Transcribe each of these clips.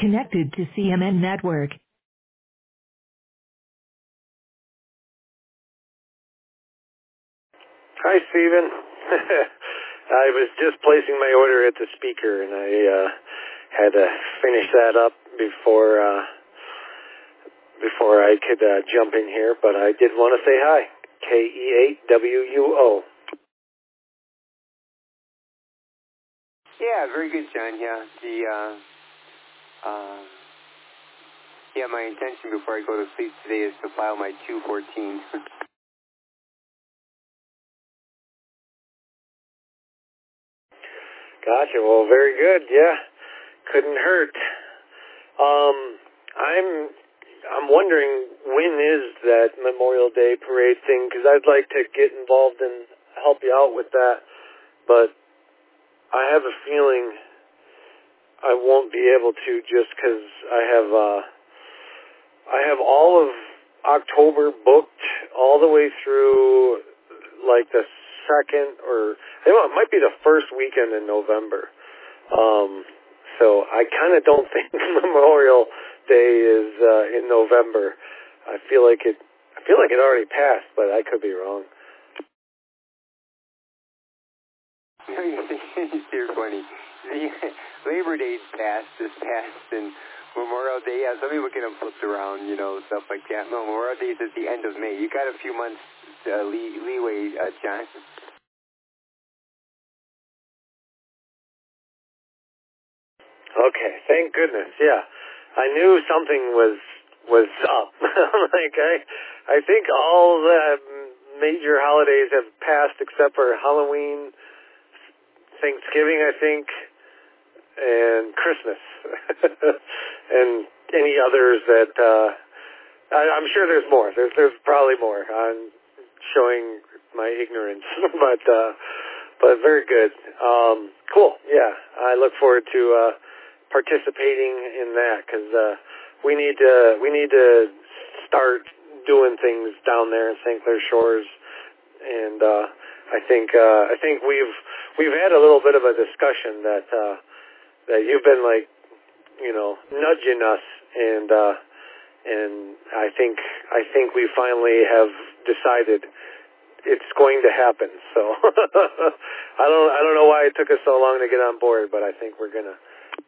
Connected to CMN Network. Hi, Stephen. I was just placing my order at the speaker, and I had to finish that up before I could jump in here, but I did want to say hi. KE8WUO. Yeah, very good, John. Yeah, my intention before I go to sleep today is to file my 214. Gotcha. Well, very good. Yeah, couldn't hurt. I'm wondering when is that Memorial Day parade thing, because I'd like to get involved and help you out with that, but I have a feeling I won't be able to just because I have all of October booked all the way through like the second or it might be the first weekend in November. So I kind of don't think Memorial Day is in November. I feel like it already passed, but I could be wrong. You're funny. Labor Day this past, and Memorial Day, yeah, some people get them flipped around, stuff like that. No, Memorial Day is at the end of May. You got a few months leeway, John. Okay, thank goodness. Yeah, I knew something was up. Like I think all the major holidays have passed except for Halloween, Thanksgiving, I think, and Christmas, and any others that I'm sure there's more. There's probably more. I'm showing my ignorance, but very good. Cool. Yeah, I look forward to participating in that because we need to start doing things down there in St. Clair Shores, and I think we've had a little bit of a discussion that you've been like nudging us, and I think we finally have decided it's going to happen. So I don't know why it took us so long to get on board, but I think we're gonna.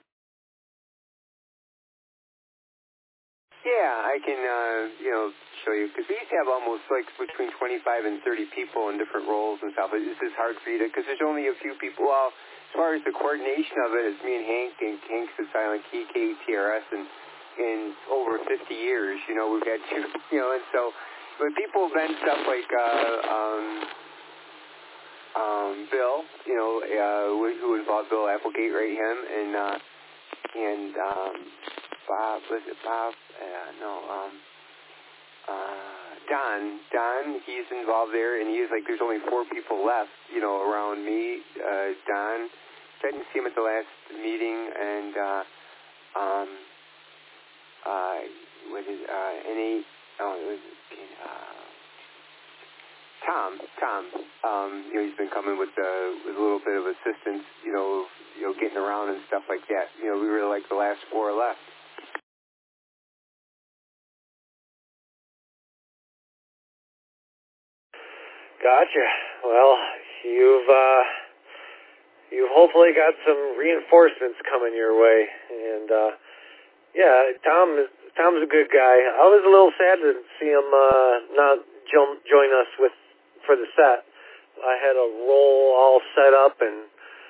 Yeah, I can, show you, because we used to have almost like between 25 and 30 people in different roles and stuff. It's just hard for you to, because there's only a few people. Well, as far as the coordination of it, it's me and Hank, and Hank's the Silent Key, KTRS, and in over 50 years, we've had two, and so, but people have been stuff like, Bill, who involved Bill Applegate, right, him, and Bob, was it Bob? Don, he's involved there, and he's like, there's only 4 people left, around me, Don. I didn't see him at the last meeting, and, Tom, he's been coming with a little bit of assistance, getting around and stuff like that. We really like the last 4 left. Gotcha. Well, you've hopefully got some reinforcements coming your way, and yeah, Tom's a good guy. I was a little sad to see him not join us for the set. I had a roll all set up, and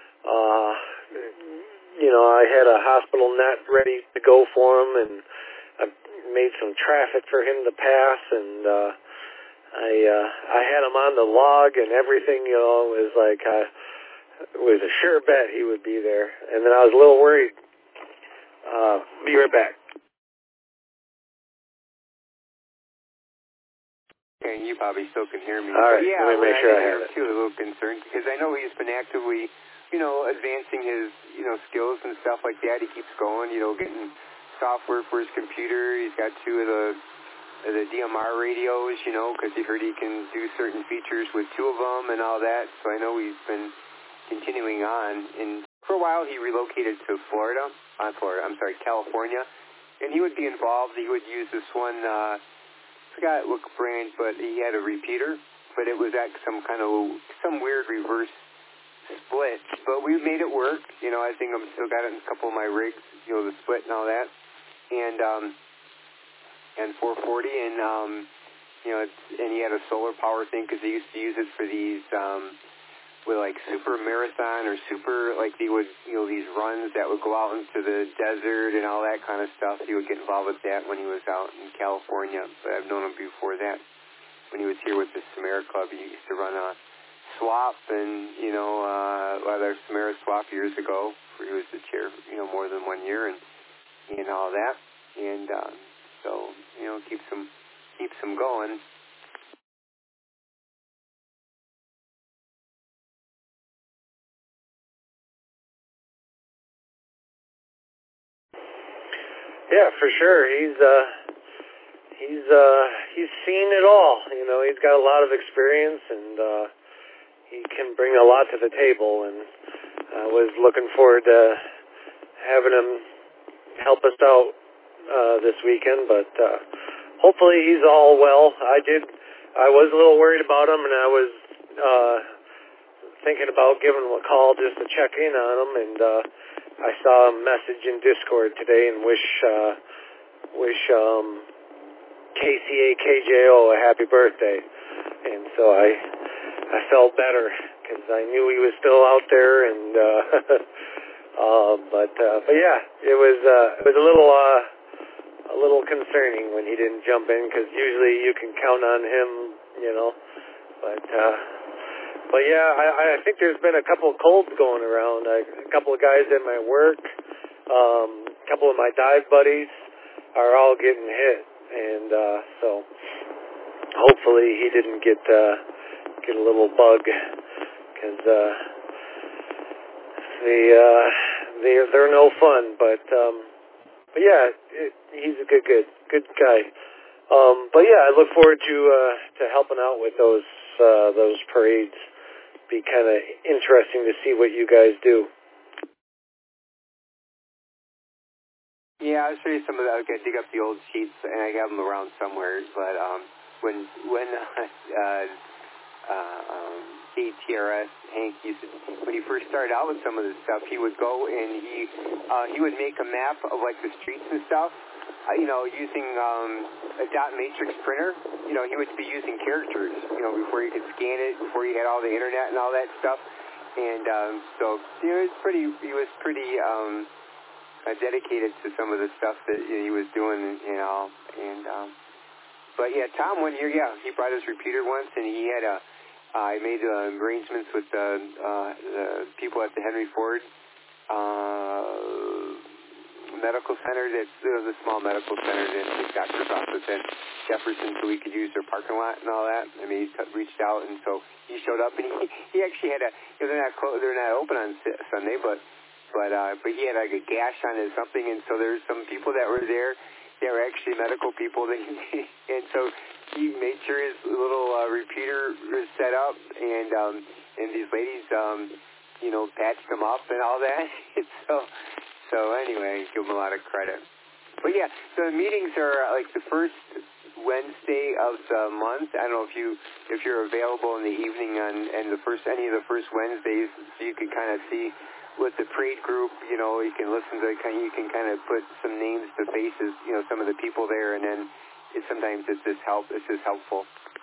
I had a hospital net ready to go for him, and I made some traffic for him to pass, and I had him on the log and everything. It was like it was a sure bet he would be there, and then I was a little worried. Be right back. Okay, you probably still can hear me. All right, yeah, let me make sure I have it. Too, a little concerned because I know he's been actively, advancing his, skills and stuff like that. He keeps going, getting software for his computer. He's got 2 of the DMR radios, because he heard he can do certain features with 2 of them and all that. So I know he's been continuing on in for a while he relocated to California, and he would be involved. He would use this one, I forgot what brand, but he had a repeater, but it was at some weird reverse split. But we made it work. I think I'm still got it in a couple of my rigs, the split and all that, and 440, and and he had a solar power thing because he used to use it for these with like super marathon or super, like he would, these runs that would go out into the desert and all that kind of stuff. He would get involved with that when he was out in California. But I've known him before that. When he was here with the Samara Club, he used to run a swap and, our Samara swap years ago, where he was the chair, more than 1 year and all that. And so, keeps him going. Yeah, for sure. He's seen it all. He's got a lot of experience, and he can bring a lot to the table. And I was looking forward to having him help us out this weekend. But hopefully he's all well. I was a little worried about him, and I was thinking about giving him a call just to check in on him. And I saw a message in Discord today and wish KCA KJO a happy birthday. And so I felt better because I knew he was still out there. And but yeah, it was a little concerning when he didn't jump in, because usually you can count on him, But yeah, I think there's been a couple of colds going around. A couple of guys at my work, a couple of my dive buddies are all getting hit, and so hopefully he didn't get a little bug, because they're no fun. But yeah, he's a good guy. But yeah, I look forward to helping out with those parades. Be kind of interesting to see what you guys do. Yeah, I'll show you some of that. Okay, dig up the old sheets, and I have them around somewhere. But when DTRS Hank when he first started out with some of this stuff, he would go and he would make a map of like the streets and stuff. Using a dot matrix printer. He would be using characters, before you could scan it, before you had all the internet and all that stuff. And so he was pretty dedicated to some of the stuff that he was doing, but yeah, Tom 1 year, he brought his repeater once, and he had I made arrangements with the people at the Henry Ford medical center. That's the small medical center that the doctor's office in Jefferson, so we could use their parking lot and all that. I mean, he reached out, and so he showed up, and he actually had they're not open on Sunday, but he had like a gash on his something, and so there's some people that were there. They were actually medical people, and so he made sure his little repeater was set up, and these ladies, patched him up and all that. So anyway, give him a lot of credit. But yeah, so the meetings are like the first Wednesday of the month. I don't know if you're available in the evening on any of the first Wednesdays, so you can kind of see with the parade group. You can listen to you can kind of put some names to faces. Some of the people there, and then sometimes it's just helpful.